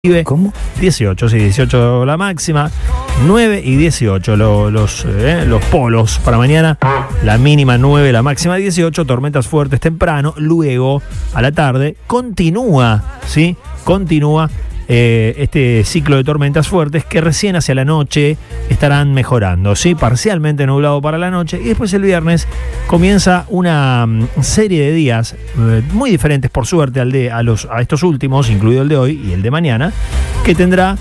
¿Cómo? 18, sí, 18 la máxima, 9 y 18 los polos para mañana, la mínima 9, la máxima 18, tormentas fuertes temprano, luego a la tarde continúa este ciclo de tormentas fuertes que recién hacia la noche estarán mejorando, ¿sí? Parcialmente nublado para la noche y después el viernes comienza una serie de días muy diferentes por suerte a estos últimos, incluido el de hoy y el de mañana, que tendrá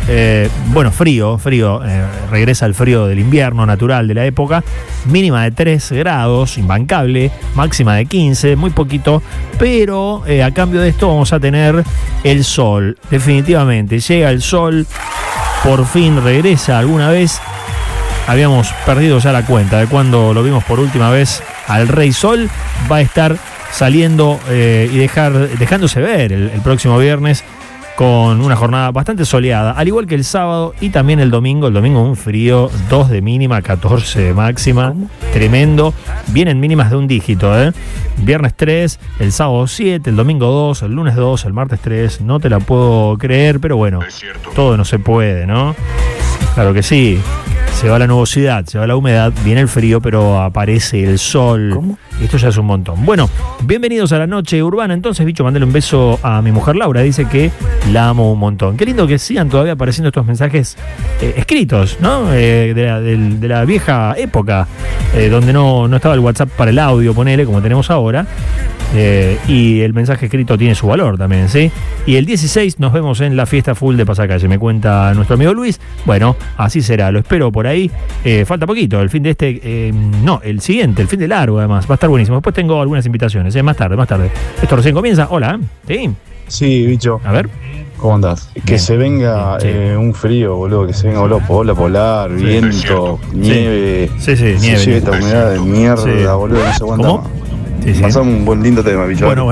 frío, regresa el frío del invierno natural de la época, mínima de 3 grados, imbancable, máxima de 15, muy poquito, pero a cambio de esto vamos a tener el sol. Definitivamente llega el sol, por fin regresa. Alguna vez habíamos perdido ya la cuenta de cuando lo vimos por última vez al Rey Sol. Va a estar saliendo y dejándose ver el próximo viernes, con una jornada bastante soleada, al igual que el sábado y también el domingo. El domingo un frío, 2 de mínima, 14 de máxima, tremendo. Vienen mínimas de un dígito, Viernes 3, el sábado 7, el domingo 2, el lunes 2, el martes 3. No te la puedo creer, pero bueno, todo no se puede, ¿no? Claro que sí. Se va la nubosidad, se va la humedad, viene el frío, pero aparece el sol. ¿Cómo? Esto ya es un montón. Bueno, bienvenidos a la noche urbana. Entonces, bicho, mandale un beso a mi mujer Laura. Dice que la amo un montón. Qué lindo que sigan todavía apareciendo estos mensajes escritos, ¿no? De la vieja época, donde no estaba el WhatsApp para el audio, ponele, como tenemos ahora. Y el mensaje escrito tiene su valor también, ¿sí? Y el 16 nos vemos en la fiesta full de Pasacalle, me cuenta nuestro amigo Luis. Bueno, así será, lo espero por ahí. Falta poquito, el fin de el siguiente, el fin de largo además, va a estar buenísimo. Después tengo algunas invitaciones, más tarde. Esto recién comienza. Hola, ¿sí? Sí, bicho. A ver. ¿Cómo andás? Bien. Que se venga Bien, sí. Un frío, boludo, que se venga ola polar, Sí, viento, nieve. Sí, Se nieve. lleve esta humedad de mierda, Sí. boludo, no se aguanta ¿Cómo? más. Sí. Pasamos un buen lindo tema, bicho. Bueno.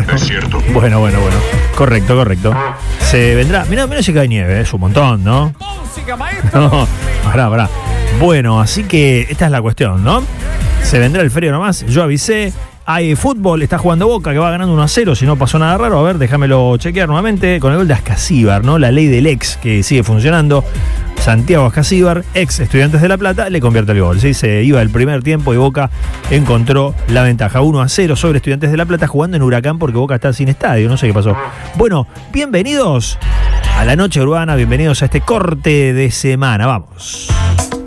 Correcto. Se vendrá. Mirá si cae nieve, es un montón, ¿no? ¡Música, maestro! No, pará. Bueno, así que esta es la cuestión, ¿no? Se vendrá el frío nomás. Yo avisé. Hay fútbol, está jugando Boca, que va ganando 1-0, si no pasó nada raro. A ver, déjamelo chequear nuevamente con el gol de Ascasíbar, ¿no? La ley del ex que sigue funcionando. Santiago Ascasíbar, ex Estudiantes de La Plata, le convierte el gol. ¿Sí? Se iba el primer tiempo y Boca encontró la ventaja. 1-0 sobre Estudiantes de La Plata, jugando en Huracán porque Boca está sin estadio, no sé qué pasó. Bueno, bienvenidos a la noche urbana, bienvenidos a este corte de semana. Vamos.